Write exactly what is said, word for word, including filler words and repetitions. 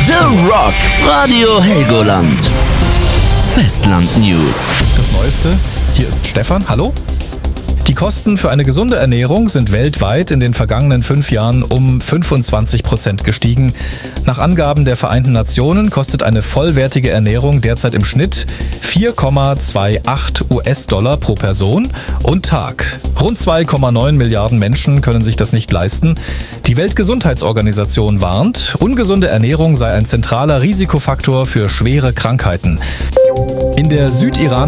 The Rock, Radio Helgoland. Festland News. Das Neueste, hier ist Stefan, hallo. Die Kosten für eine gesunde Ernährung sind weltweit in den vergangenen fünf Jahren um fünfundzwanzig Prozent gestiegen. Nach Angaben der Vereinten Nationen kostet eine vollwertige Ernährung derzeit im Schnitt vier Komma achtundzwanzig US-Dollar pro Person und Tag. Rund zwei Komma neun Milliarden Menschen können sich das nicht leisten. Die Weltgesundheitsorganisation warnt, ungesunde Ernährung sei ein zentraler Risikofaktor für schwere Krankheiten. In der Südiran